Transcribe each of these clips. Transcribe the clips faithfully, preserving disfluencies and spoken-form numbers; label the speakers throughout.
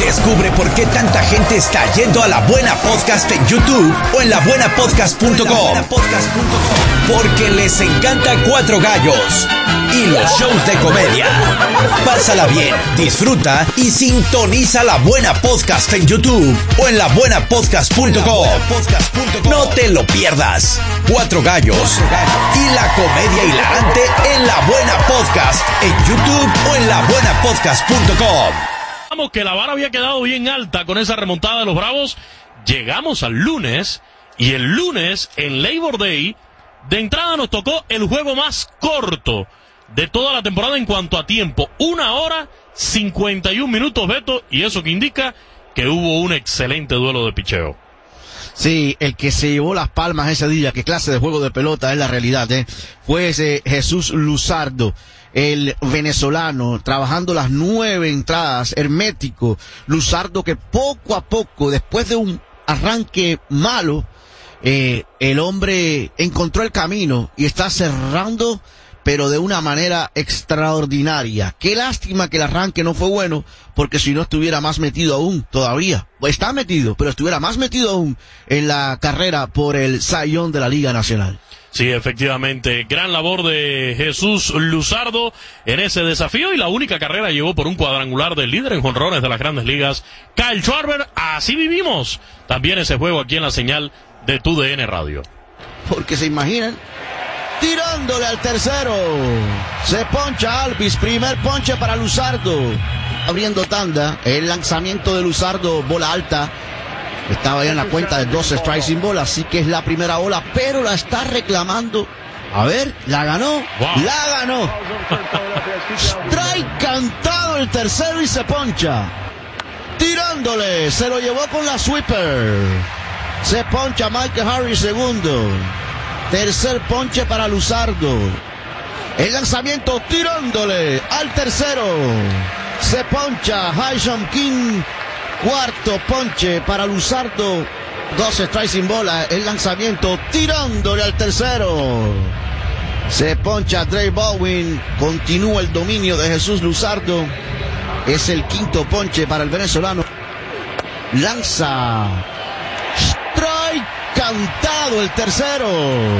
Speaker 1: Descubre por qué tanta gente está yendo a La Buena Podcast en YouTube o en la buena podcast punto com. Porque les encanta Cuatro Gallos y los shows de comedia. Pásala bien, disfruta y sintoniza La Buena Podcast en YouTube o en la buena podcast punto com. No te lo pierdas. Cuatro Gallos y la comedia hilarante en La Buena Podcast en YouTube o en la buena podcast punto com.
Speaker 2: Vamos, que la vara había quedado bien alta con esa remontada de los Bravos. Llegamos al lunes y el lunes en Labor Day de entrada nos tocó el juego más corto de toda la temporada en cuanto a tiempo. Una hora, cincuenta y un minutos, Beto, y eso que indica que hubo un excelente duelo de picheo.
Speaker 3: Sí, el que se llevó las palmas ese día, qué clase de juego de pelota es la realidad, ¿eh? Fue ese Jesús Luzardo, el venezolano, trabajando las nueve entradas, hermético. Luzardo que poco a poco, después de un arranque malo, eh, el hombre encontró el camino y está cerrando, pero de una manera extraordinaria. Qué lástima que el arranque no fue bueno, porque si no estuviera más metido aún todavía. Está metido, pero estuviera más metido aún en la carrera por el Cy Young de la Liga Nacional.
Speaker 2: Sí, efectivamente, gran labor de Jesús Luzardo en ese desafío y la única carrera llevó por un cuadrangular del líder en jonrones de las Grandes Ligas, Kyle Schwarber. Así vivimos también ese juego aquí en la señal de Tu D N Radio.
Speaker 3: Porque se imaginan, tirándole al tercero, se poncha Alvis, primer ponche para Luzardo, abriendo tanda, el lanzamiento de Luzardo, bola alta. Estaba ya en la cuenta de dos strikes sin bola, así que es la primera bola, pero la está reclamando. A ver, la ganó, wow. la ganó. Strike cantado el tercero y se poncha. Tirándole, se lo llevó con la sweeper. Se poncha Michael Harris segundo. Tercer ponche para Luzardo. El lanzamiento tirándole al tercero. Se poncha Ha-Seong Kim. Cuarto ponche para Luzardo. Dos strikes sin bola. El lanzamiento tirándole al tercero. Se poncha Trey Baldwin. Continúa el dominio de Jesús Luzardo. Es el quinto ponche para el venezolano. Lanza. Strike cantado el tercero.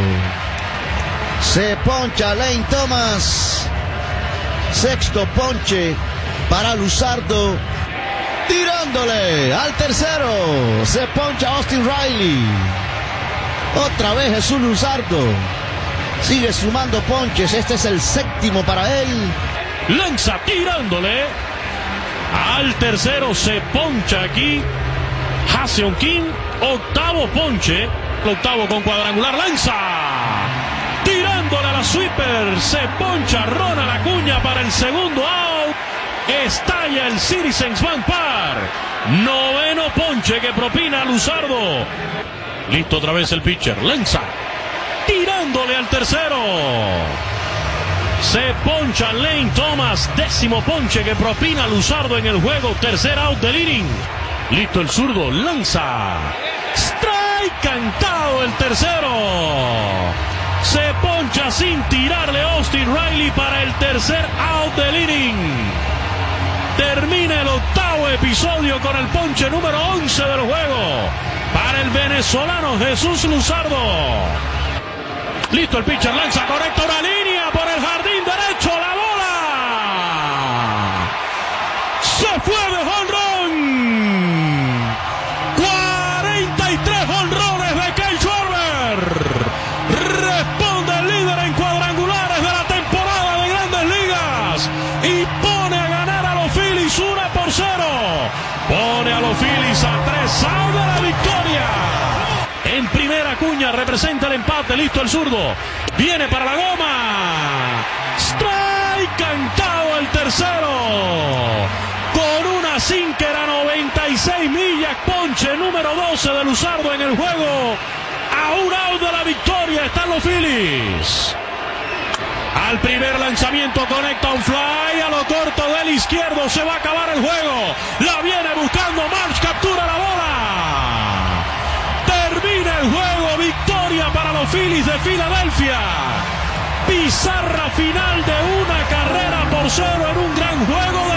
Speaker 3: Se poncha Lane Thomas. Sexto ponche para Luzardo. Tirándole al tercero. Se poncha Austin Riley. Otra vez Jesús Luzardo. Sigue sumando ponches. Este es el séptimo para él.
Speaker 2: Lanza tirándole al tercero. Se poncha aquí Ha-Seong Kim. Octavo ponche. El octavo con cuadrangular. Lanza tirándole a la sweeper. Se poncha Ronald Acuña para el segundo out. Estalla el Citizens Bank Park. Noveno ponche que propina Luzardo. Listo otra vez el pitcher. Lanza tirándole al tercero. Se poncha Lane Thomas. Décimo ponche que propina Luzardo en el juego. Tercer out del inning. Listo el zurdo. Lanza. Strike cantado el tercero. Se poncha sin tirarle Austin Riley para el tercer out del inning. Termina el octavo episodio con el ponche número once del juego para el venezolano Jesús Luzardo. Listo el pitcher, lanza, conecta una línea por el jardín derecho, la bola se fue de jonrón. cuarenta y tres jonrones de Kyle Schwarber. Responde el líder en cuadrangulares de la temporada de Grandes Ligas y pone a ganar a los Phillies una por cero. Pone a los Phillies a tres outs de la victoria. En primera, Acuña representa el empate. Listo el zurdo. Viene para la goma. Strike cantado el tercero. Con una sinker a noventa y seis millas. Ponche número doce de Luzardo en el juego. A un out de la victoria están los Phillies. Al primer lanzamiento conecta un fly a lo corto del izquierdo. Se va a acabar el juego. La viene buscando Marsh. Captura la bola. Termina el juego. Victoria para los Phillies de Filadelfia. Pizarra final de una carrera por cero en un gran juego